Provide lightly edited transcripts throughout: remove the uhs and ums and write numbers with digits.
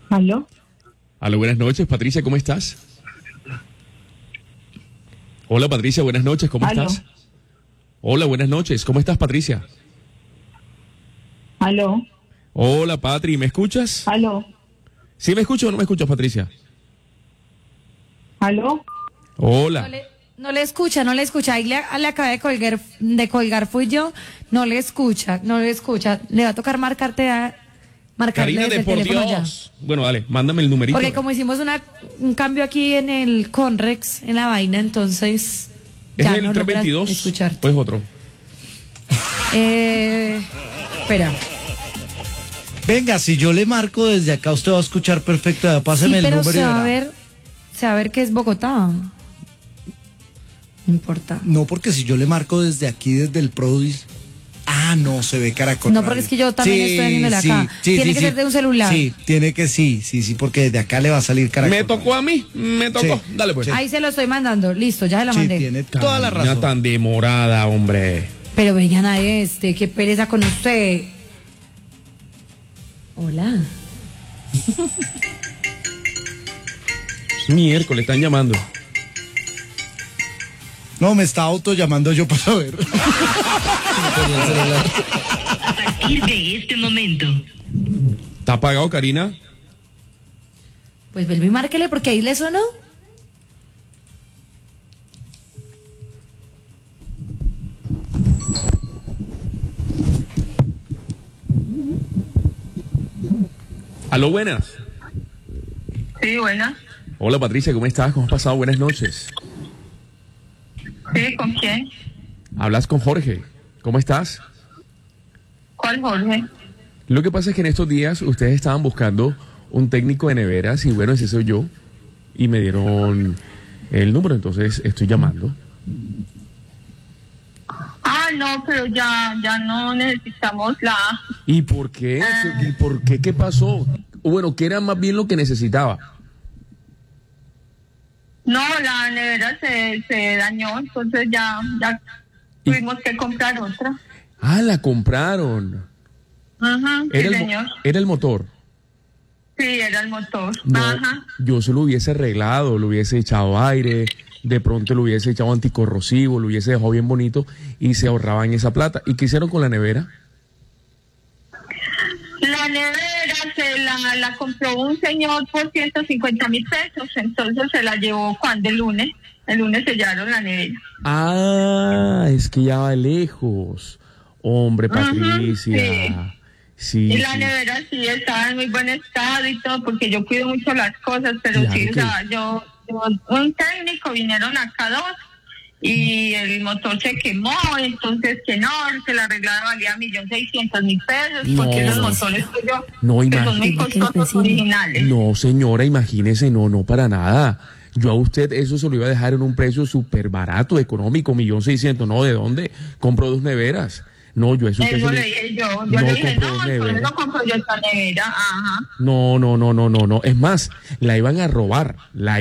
¿Aló? Aló, buenas noches, Patricia, ¿cómo estás? Hola, Patricia, buenas noches, ¿cómo ¿Aló? estás? Hola, buenas noches, ¿cómo estás, Patricia? ¿Aló? Hola, Patri, ¿me escuchas? ¿Aló? ¿Sí me escuchas o no me escuchas, Patricia? ¿Aló? Hola. No le escucha. Ahí le acabé de colgar, fui yo. No le escucha. Le va a tocar marcarle Karina, desde de el por teléfono ya. Dios. Bueno, dale, mándame el numerito. Porque como hicimos un cambio aquí en el Conrex, en la vaina, entonces ¿Es ya el no logra 322 escucharte. o es otro? Espera. Venga, si yo le marco desde acá, usted va a escuchar perfecto. Sí, Páseme el pero número y verá. se va a ver que es Bogotá. No importa. No, porque si yo le marco desde aquí, desde el Prodis. Ah, no, se ve Caracol No, Radio. porque es que yo también estoy haciéndole acá. Tiene que ser de un celular. Sí, tiene que sí, porque desde acá le va a salir Caracol. Me tocó a mí, me tocó. Sí. Dale, pues. Sí. Ahí se lo estoy mandando. Listo, ya se la Sí, mandé. tiene toda la Karina, razón. tan demorada, hombre. Pero vean a qué pereza con usted. Hola. Es miércoles, están llamando. No, me está auto llamando yo para ver. A partir de este momento. ¿Está apagado, Karina? Pues vuelve y márquele porque ahí le sonó. Aló, buenas. Sí, buena. Hola, Patricia, ¿cómo estás? ¿Cómo has pasado? Buenas noches. Sí, ¿con quién? Hablas con Jorge. ¿Cómo estás? ¿Cuál Jorge? Lo que pasa es que en estos días ustedes estaban buscando un técnico de neveras y bueno, ese soy yo. Y me dieron el número, entonces estoy llamando. Ah, no, pero ya no necesitamos la... ¿Y por qué? ¿Y por qué? ¿Qué pasó? Bueno, ¿qué era más bien lo que necesitaba? No, la nevera se dañó, entonces ya tuvimos que comprar otra. Ah, la compraron. Ajá, sí, señor. Era el motor. Sí, era el motor. No, Ajá. yo se lo hubiese arreglado, le hubiese echado aire, de pronto le hubiese echado anticorrosivo, lo hubiese dejado bien bonito y se ahorraban esa plata. ¿Y qué hicieron con la nevera? La nevera la compró un señor por 150,000 pesos, entonces se la llevó cuando el lunes sellaron la nevera. Ah, es que ya va lejos. Hombre, Ajá, Patricia. Sí, Y la sí. nevera sí estaba en muy buen estado y todo, porque yo cuido mucho las cosas, pero Claro sí, que- o sea, yo un técnico, vinieron acá dos, y el motor se quemó, entonces que no, que la arreglada valía 1.600.000 pesos, porque No. los motores tuyos, No, que son muy imagínate. costosos originales. No, señora, imagínese, no, para nada. Yo a usted eso se lo iba a dejar en un precio súper barato, económico, 1.600.000. No, ¿de dónde? Compro 2 neveras. No, yo eso usted Eso se le lo- dije yo no le dije, compró no, dos entonces neveras. no compro yo esta nevera, ajá. No. Es más, la iban a robar.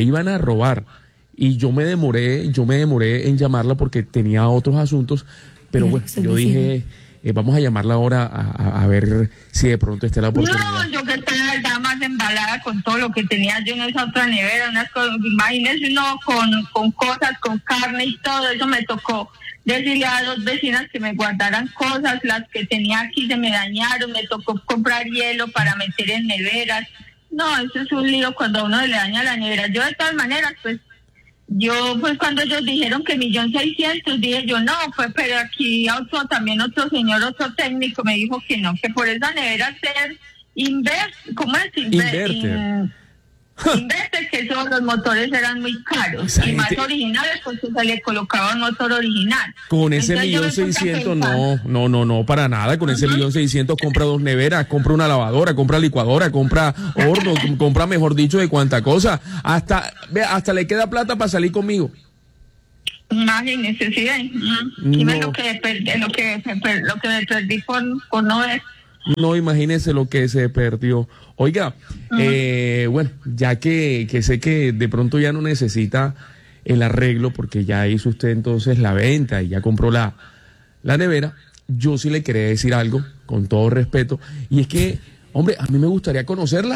Y yo me demoré en llamarla porque tenía otros asuntos. Pero Mira, bueno, estoy yo diciendo. dije, vamos a llamarla ahora a ver si de pronto está la oportunidad. No, yo que estoy la verdad más embalada con todo lo que tenía yo en esa otra nevera, unas cosas, imagínese uno con cosas, con carne y todo eso, me tocó decirle a 2 vecinas que me guardaran cosas, las que tenía aquí se me dañaron, me tocó comprar hielo para meter en neveras. No, eso es un lío cuando a uno le daña la nevera. Yo de todas maneras, pues cuando ellos dijeron que 1.600.000, dije yo no, pues pero aquí otro señor, otro técnico me dijo que no, que por esa nevera ser ¿cómo es? Inverter. Inverter, que esos los motores eran muy caros Esa y más gente- originales, pues se le colocaba un motor original. Con ese Entonces, yo me puse a 1.600.000, pensar, no, para nada. Con ese 1.600.000 compra 2 neveras, compra una lavadora, compra licuadora, compra horno, compra, mejor dicho, de cuánta cosa. Hasta le queda plata para salir conmigo. imagínese, sí, dime No. lo que me perdí por no ver. No, imagínese lo que se perdió. Oiga, bueno, ya que sé que de pronto ya no necesita el arreglo porque ya hizo usted entonces la venta y ya compró la nevera, yo sí le quería decir algo, con todo respeto, y es que, hombre, a mí me gustaría conocerla.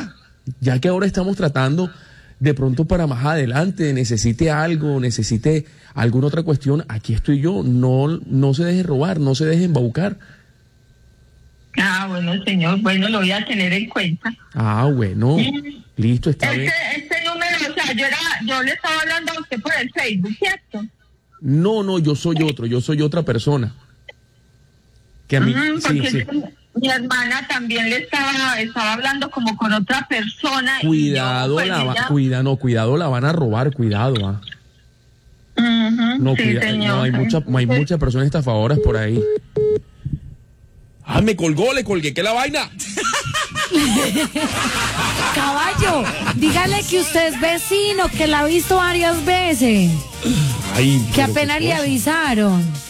ya que ahora estamos tratando de pronto para más adelante, necesite algo, necesite alguna otra cuestión, aquí estoy yo, no se deje robar, no se deje embaucar. Ah, bueno, señor, bueno, lo voy a tener en cuenta. Ah, bueno, listo, está bien. Este número, o sea, yo le estaba hablando a usted por el Facebook, ¿cierto? No, yo soy otra persona. Que a mí, porque mi hermana también le estaba hablando como con otra persona. Cuidado, cuidado, la van a robar, cuidado, ¿ah? No, sí, señor, no, hay muchas personas estafadoras por ahí. Ah, le colgué, ¿qué la vaina? Caballo, dígale que usted es vecino, que la ha visto varias veces. Ay, que apenas le avisaron.